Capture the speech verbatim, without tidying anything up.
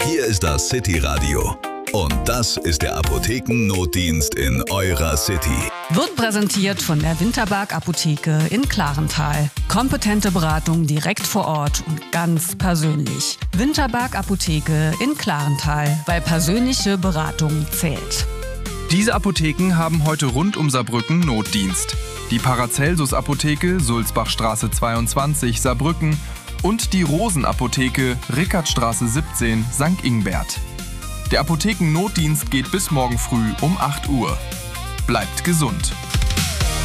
Hier ist das City Radio. Und das ist der Apothekennotdienst in eurer City. Wird präsentiert von der Winterberg Apotheke in Klarental. Kompetente Beratung direkt vor Ort und ganz persönlich. Winterberg Apotheke in Klarental, weil persönliche Beratung zählt. Diese Apotheken haben heute rund um Saarbrücken Notdienst. Die Paracelsus Apotheke, Sulzbachstraße zweiundzwanzig, Saarbrücken und die Rosen-Apotheke, Rickardtstraße siebzehn, Sankt Ingbert. Der Apothekennotdienst geht bis morgen früh um acht Uhr. Bleibt gesund!